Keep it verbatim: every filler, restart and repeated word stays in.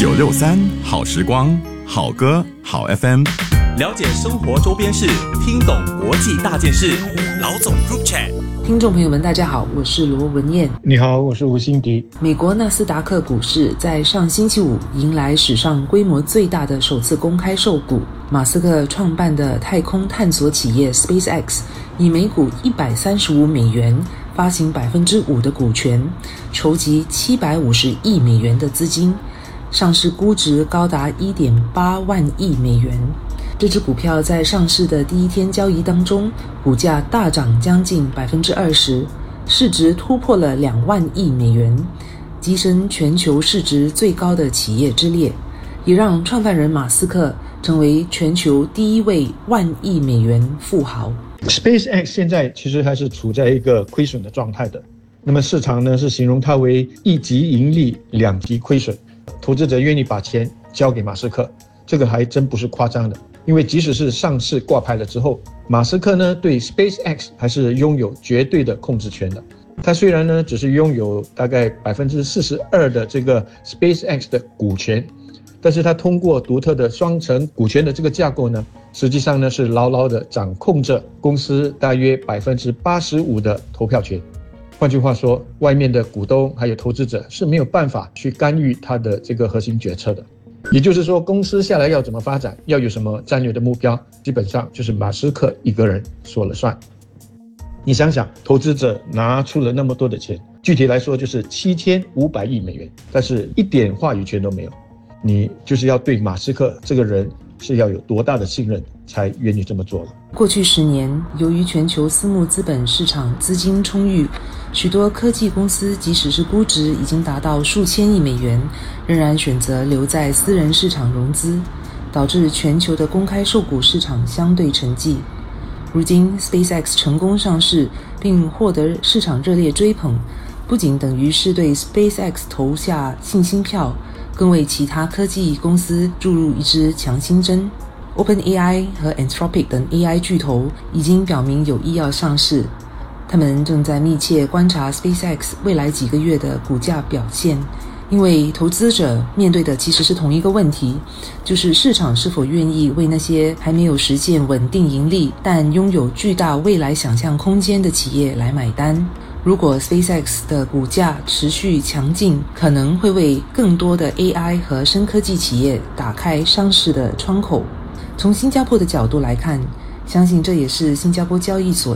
九六三好时光，好歌好 F M， 了解生活周边事，听懂国际大件事。老总 Group Chat。 听众朋友们大家好，我是罗文燕。 你好，我是吴欣迪。 美国纳斯达克股市在上星期五迎来史上规模最大的首次公开售股，马斯克创办的太空探索企业 SpaceX 以每股一百三十五美元发行百分之五的股权，筹集七百五十亿美元的资金，上市估值高达 一点八万亿美元。这支股票在上市的第一天交易当中，股价大涨将近 百分之二十， 市值突破了两万亿美元，跻身全球市值最高的企业之列，也让创办人马斯克成为全球第一位万亿美元富豪。 SpaceX 现在其实还是处在一个亏损的状态的，那么市场呢是形容它为一级盈利两级亏损，投资者愿意把钱交给马斯克，这个还真不是夸张的。因为即使是上市挂牌了之后，马斯克呢对 SpaceX 还是拥有绝对的控制权的。他虽然呢只是拥有大概 百分之四十二 的这个 SpaceX 的股权，但是他通过独特的双层股权的这个架构呢，实际上呢是牢牢的掌控着公司大约 百分之八十五 的投票权。换句话说，外面的股东还有投资者是没有办法去干预他的这个核心决策的。也就是说，公司下来要怎么发展，要有什么战略的目标，基本上就是马斯克一个人说了算。你想想，投资者拿出了那么多的钱，具体来说就是七千五百亿美元，但是一点话语权都没有。你就是要对马斯克这个人是要有多大的信任才愿意这么做了。 过去十年，由于全球私募资本市场资金充裕，许多科技公司即使是估值已经达到数千亿美元，仍然选择留在私人市场融资，导致全球的公开售股市场相对沉寂。如今 SpaceX 成功上市并获得市场热烈追捧，不仅等于是对 SpaceX 投下信心票，更为其他科技公司注入一支强心针。OpenAI 和 Anthropic 等 A I 巨头已经表明有意要上市，他们正在密切观察 SpaceX 未来几个月的股价表现，因为投资者面对的其实是同一个问题，就是市场是否愿意为那些还没有实现稳定盈利但拥有巨大未来想象空间的企业来买单。如果 SpaceX 的股价持续强劲，可能会为更多的 A I 和深科技企业打开上市的窗口。从新加坡的角度来看，相信这也是新加坡交易所